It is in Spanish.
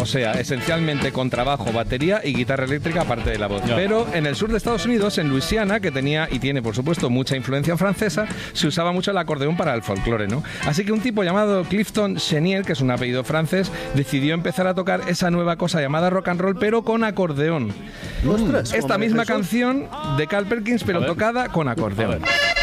sea, esencialmente con trabajo, batería y guitarra eléctrica aparte de la voz. Pero en el sur de Estados Unidos, en Luisiana, que tenía y tiene por supuesto mucha influencia francesa, se usaba mucho el acordeón para el folclore, ¿no? Así que un tipo llamado Clifton Chenier, que es un apellido francés, decidió empezar a tocar esa nueva cosa llamada rock and roll, pero con acordeón. ¡Ostras! Esta misma canción de Carl Perkins, pero tocada con acordeón.